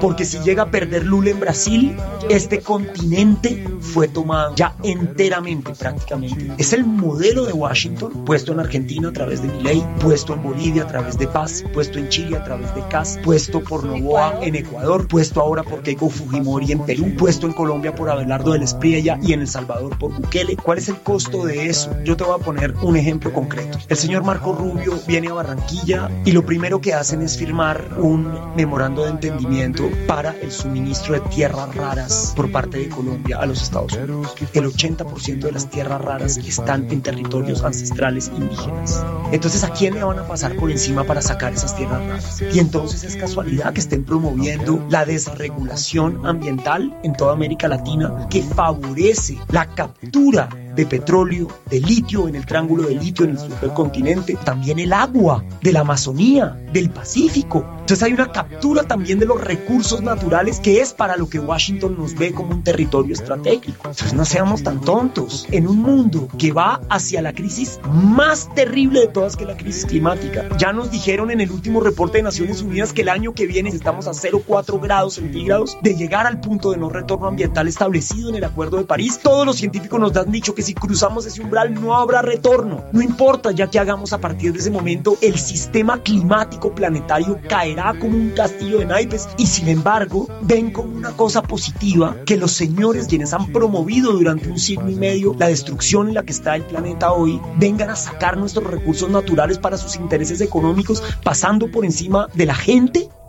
porque si llega a perder Lula en Brasil, este continente fue tomado ya enteramente, prácticamente. Es el modelo de Washington, puesto en Argentina a través de Milei, puesto en Bolivia a través de Paz, puesto en Chile a través de Kast, puesto por Noboa en Ecuador, puesto ahora por Keiko Fujimori en Perú, puesto en Colombia por Abelardo del Espriella y en El Salvador por Bukele. ¿Cuál es el costo de eso? Yo te voy a poner un ejemplo concreto. El señor Marco Rubio viene a Barranquilla y lo primero que hacen es firmar un memorando de entendimiento para el suministro de tierras raras por parte de Colombia a los Estados Unidos. El 80% de las tierras raras están en territorios ancestrales indígenas. Entonces, ¿a quién le van a pasar por encima para sacar esas tierras raras? Y entonces es casualidad que estén promoviendo la desregulación ambiental en toda América Latina, que favorece la captura de petróleo, de litio en el triángulo de litio en el supercontinente, también el agua de la Amazonía, del Pacífico. Entonces hay una captura también de los recursos naturales, que es para lo que Washington nos ve como un territorio estratégico. Entonces no seamos tan tontos. En un mundo que va hacia la crisis más terrible de todas, que es la crisis climática. Ya nos dijeron en el último reporte de Naciones Unidas que el año que viene estamos a 0,4 grados centígrados de llegar al punto de no retorno ambiental establecido en el Acuerdo de París. Todos los científicos nos han dicho que si cruzamos ese umbral no habrá retorno. No importa ya que hagamos a partir de ese momento, el sistema climático planetario caerá como un castillo de naipes. Y sin embargo, ven como una cosa positiva que los señores quienes han promovido durante un siglo y medio la destrucción en la que está el planeta hoy, vengan a sacar nuestros recursos naturales para sus intereses económicos, pasando por encima de la gente